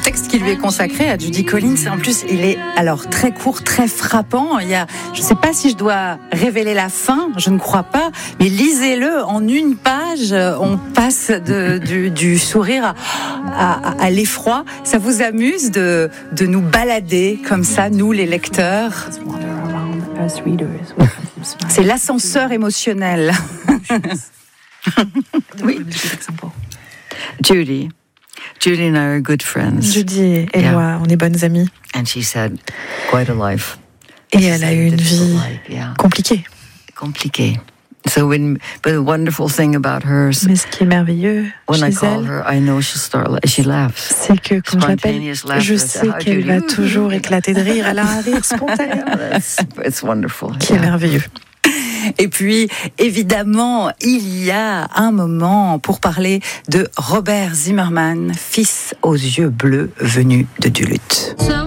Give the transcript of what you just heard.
texte qui lui est consacré à Judy Collins, en plus, il est alors très court, très frappant. Je ne sais pas si je dois révéler la fin, je ne crois pas, mais lisez-le en une page. On passe du sourire à l'effroi. Ça vous amuse de nous balader comme ça, nous les lecteurs? C'est l'ascenseur émotionnel. Oui. Judy and I are good friends. Judy et moi, on est bonnes amies. And she's had quite a life. Et elle a eu une vie compliquée. So but the wonderful thing about her, mais ce qui est merveilleux when I chez call elle, her, I know she laughs. c'est que quand je l'appelle, je sais qu'elle va toujours éclater de rire. Elle a un rire spontané. It's wonderful. Qui est merveilleux. Et puis, évidemment, il y a un moment pour parler de Robert Zimmermann, fils aux yeux bleus venu de Duluth.